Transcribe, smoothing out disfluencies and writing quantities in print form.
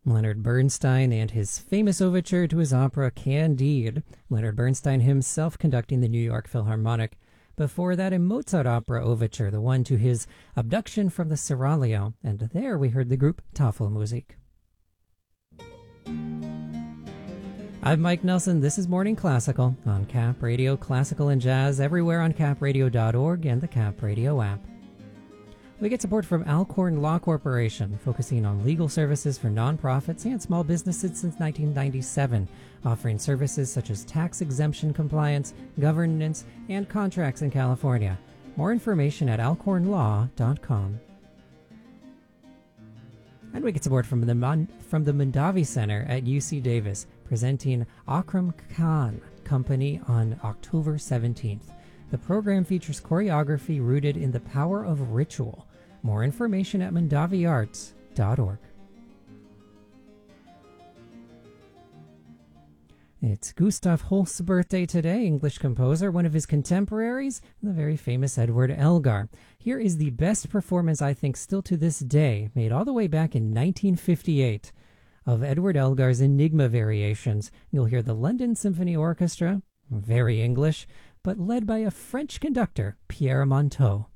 Leonard Bernstein and his famous overture to his opera Candide, Leonard Bernstein himself conducting the New York Philharmonic. Before that, a Mozart opera overture, the one to his Abduction from the Seraglio, and there we heard the group Tafelmusik. I'm Mike Nelson. This is Morning Classical on Cap Radio, Classical and Jazz, everywhere on capradio.org and the Cap Radio app. We get support from Alcorn Law Corporation, focusing on legal services for nonprofits and small businesses since 1997, offering services such as tax exemption compliance, governance, and contracts in California. More information at alcornlaw.com. And we get support from the Mondavi Center at UC Davis, presenting Akram Khan Company on October 17th. The program features choreography rooted in the power of ritual. More information at mondaviarts.org. It's Gustav Holst's birthday today, English composer, one of his contemporaries, the very famous Edward Elgar. Here is the best performance, I think, still to this day, made all the way back in 1958, of Edward Elgar's Enigma Variations. You'll hear the London Symphony Orchestra, very English, but led by a French conductor, Pierre Monteux.